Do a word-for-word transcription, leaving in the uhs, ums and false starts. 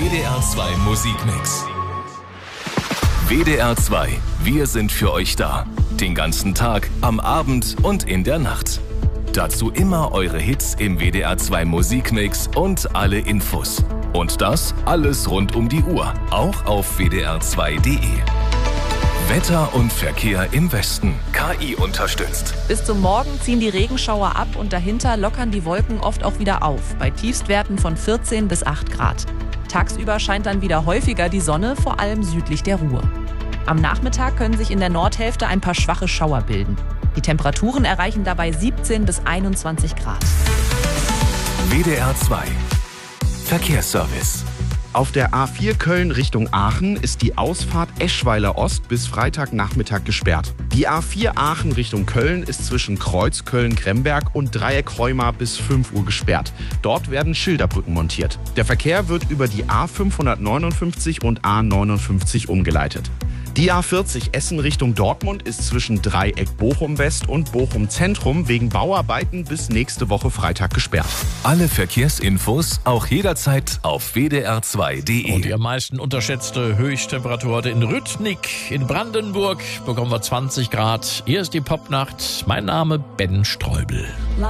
D R zwei Musikmix. W D R zwei, wir sind für euch da. Den ganzen Tag, am Abend und in der Nacht. Dazu immer eure Hits im W D R zwei Musikmix und alle Infos. Und das alles rund um die Uhr, auch auf w d r zwei punkt d e. Wetter und Verkehr im Westen. K I unterstützt. Bis zum Morgen ziehen die Regenschauer ab und dahinter lockern die Wolken oft auch wieder auf, bei Tiefstwerten von vierzehn bis acht Grad. Tagsüber scheint dann wieder häufiger die Sonne, vor allem südlich der Ruhr. Am Nachmittag können sich in der Nordhälfte ein paar schwache Schauer bilden. Die Temperaturen erreichen dabei siebzehn bis einundzwanzig Grad. W D R zwei Verkehrsservice. Auf der A vier Köln Richtung Aachen ist die Ausfahrt Eschweiler Ost bis Freitagnachmittag gesperrt. Die A vier Aachen Richtung Köln ist zwischen Kreuz Köln-Kremberg und Dreieck Heuma bis fünf Uhr gesperrt. Dort werden Schilderbrücken montiert. Der Verkehr wird über die A fünfhundertneunundfünfzig und A neunundfünfzig umgeleitet. Die A vierzig Essen Richtung Dortmund ist zwischen Dreieck Bochum West und Bochum Zentrum wegen Bauarbeiten bis nächste Woche Freitag gesperrt. Alle Verkehrsinfos auch jederzeit auf w d r zwei punkt d e. Und die am meisten unterschätzte Höchsttemperatur heute in Rüttnik in Brandenburg bekommen wir zwanzig Grad. Hier ist die Popnacht. Mein Name Ben Streubel.